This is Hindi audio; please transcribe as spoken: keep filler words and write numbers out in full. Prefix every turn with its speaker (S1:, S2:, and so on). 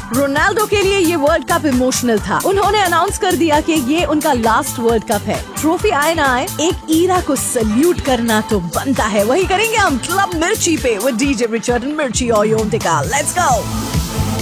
S1: रोनाल्डो के लिए ये वर्ल्ड कप इमोशनल था। उन्होंने अनाउंस कर दिया कि ये उनका लास्ट वर्ल्ड कप है। ट्रॉफी आए ना आए, एक ईरा को सल्यूट करना तो बनता है। वही करेंगे हम क्लब मिर्ची पे विद डीजे रिचर्ड एंड मिर्ची और योंतिका। Let's go.